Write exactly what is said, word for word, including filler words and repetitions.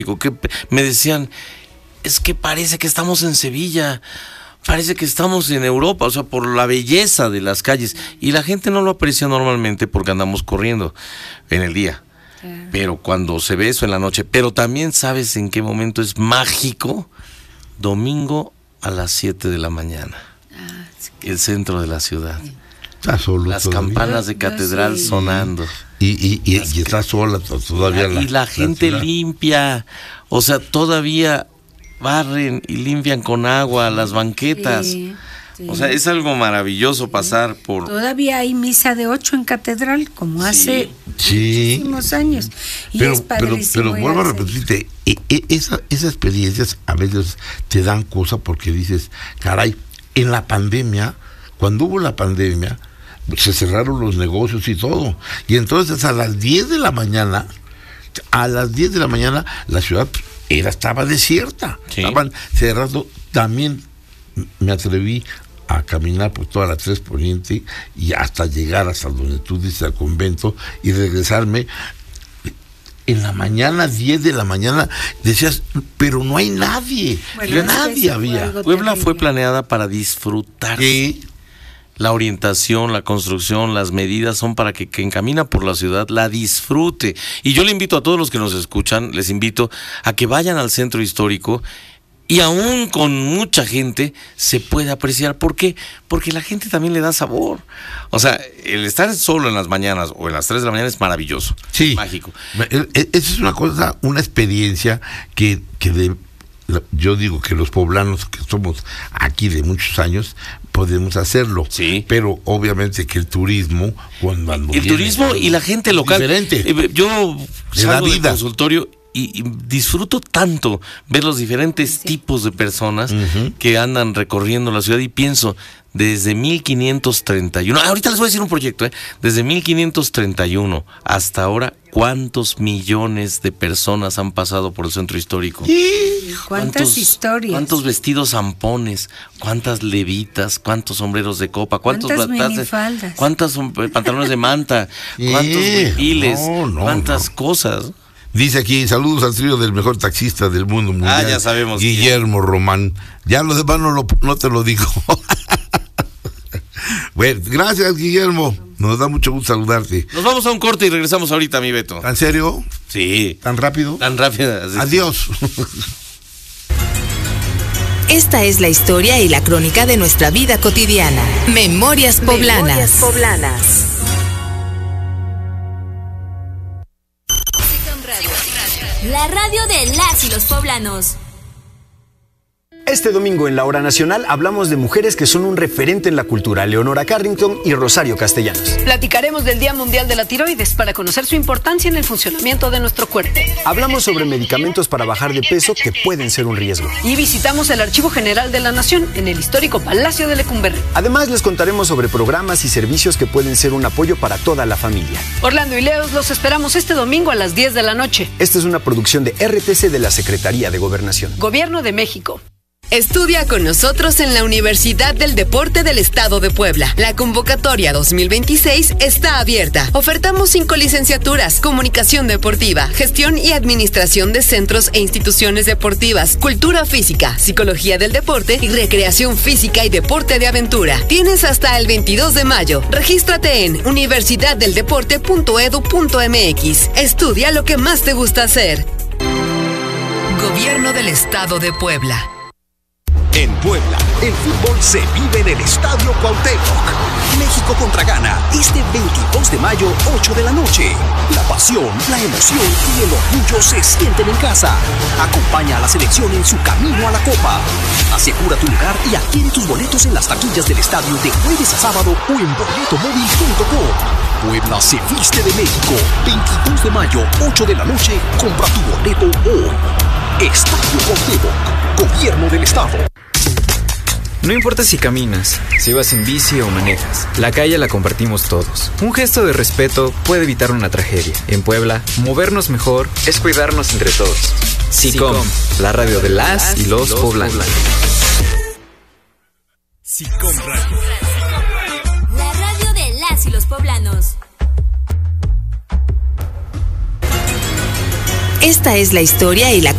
que me decían, es que parece que estamos en Sevilla, parece que estamos en Europa, o sea, por la belleza de las calles, y la gente no lo aprecia normalmente porque andamos corriendo en el día, claro. Pero cuando se ve eso en la noche, pero también sabes en qué momento es mágico, domingo a las siete de la mañana, ah, sí. El centro de la ciudad, está solo las todavía. Campanas de catedral sí. Sonando. Y, y, y, y está sola todavía la, y la gente la limpia, o sea, todavía barren y limpian con agua las banquetas. Sí, sí. O sea, es algo maravilloso sí. pasar por... Todavía hay misa de ocho en catedral, como hace sí. muchísimos años. Y pero, es padrísimo. Pero, pero vuelvo a repetirte, esa, esas experiencias a veces te dan cosa porque dices, caray, en la pandemia, cuando hubo la pandemia, se cerraron los negocios y todo. Y entonces a las diez de la mañana, a las diez de la mañana, la ciudad era, estaba desierta. Sí. Estaban cerrando. También me atreví a caminar por toda la Tres Poniente y hasta llegar hasta donde tú dices, al convento, y regresarme. En la mañana, diez de la mañana, decías, pero no hay nadie. Bueno, nadie es había. Puebla fue planeada para disfrutar. Sí. La orientación, la construcción, las medidas son para que quien camina por la ciudad la disfrute. Y yo le invito a todos los que nos escuchan, les invito a que vayan al centro histórico y aún con mucha gente se puede apreciar. ¿Por qué? Porque la gente también le da sabor. O sea, el estar solo en las mañanas o en las tres de la mañana es maravilloso. Sí. Mágico. Esa es una cosa, una experiencia que, que de... Yo digo que los poblanos que somos aquí de muchos años podemos hacerlo, sí. Pero obviamente que el turismo cuando el viene, turismo y la gente local diferente. Yo salgo del consultorio y, y disfruto tanto ver los diferentes sí. tipos de personas uh-huh. que andan recorriendo la ciudad y pienso desde mil quinientos treinta y uno, ahorita les voy a decir un proyecto, ¿eh? Desde mil quinientos treinta y uno hasta ahora, ¿cuántos millones de personas han pasado por el centro histórico? Sí, ¿Cuántas historias? ¿Cuántos vestidos zampones? ¿Cuántas levitas? ¿Cuántos sombreros de copa? ¿Cuántos ¿Cuántas minifaldas? ¿Cuántos pantalones de manta? ¿Cuántos huipiles? No, no, ¿Cuántas no. cosas? Dice aquí, saludos al trío del mejor taxista del mundo mundial. Ah, ya sabemos. Guillermo quién. Román. Ya lo demás no, lo, no te lo digo. Bueno, gracias, Guillermo. Nos da mucho gusto saludarte. Nos vamos a un corte y regresamos ahorita, mi Beto. ¿En serio? Sí. ¿Tan rápido? Tan rápido. Adiós. Esta es la historia y la crónica de nuestra vida cotidiana. Memorias Poblanas. Memorias Poblanas. La radio de las y los poblanos. Este domingo en la Hora Nacional hablamos de mujeres que son un referente en la cultura, Leonora Carrington y Rosario Castellanos. Platicaremos del Día Mundial de la Tiroides para conocer su importancia en el funcionamiento de nuestro cuerpo. Hablamos sobre medicamentos para bajar de peso que pueden ser un riesgo. Y visitamos el Archivo General de la Nación en el histórico Palacio de Lecumberri. Además les contaremos sobre programas y servicios que pueden ser un apoyo para toda la familia. Orlando y Leos los esperamos este domingo a las diez de la noche. Esta es una producción de R T C de la Secretaría de Gobernación. Gobierno de México. Estudia con nosotros en la Universidad del Deporte del Estado de Puebla. La convocatoria dos mil veintiséis está abierta. Ofertamos cinco licenciaturas: comunicación deportiva, gestión y administración de centros e instituciones deportivas, cultura física, psicología del deporte y recreación física y deporte de aventura. Tienes hasta el veintidós de mayo. Regístrate en universidad del deporte punto edu punto m x. Estudia lo que más te gusta hacer. Gobierno del Estado de Puebla. En Puebla, el fútbol se vive en el Estadio Cuauhtémoc. México contra Ghana, este veintidós de mayo, ocho de la noche. La pasión, la emoción y el orgullo se sienten en casa. Acompaña a la selección en su camino a la Copa. Asegura tu lugar y adquiere tus boletos en las taquillas del estadio de jueves a sábado o en boleto móvil punto com. Puebla se viste de México. veintidós de mayo, ocho de la noche. Compra tu boleto hoy. Estadio Cuauhtémoc, Gobierno del Estado. No importa si caminas, si vas en bici o manejas, la calle la compartimos todos. Un gesto de respeto puede evitar una tragedia. En Puebla, movernos mejor es cuidarnos entre todos. SICOM, la radio de las y los poblanos. SICOM Radio. La radio de las y los poblanos. Esta es la historia y la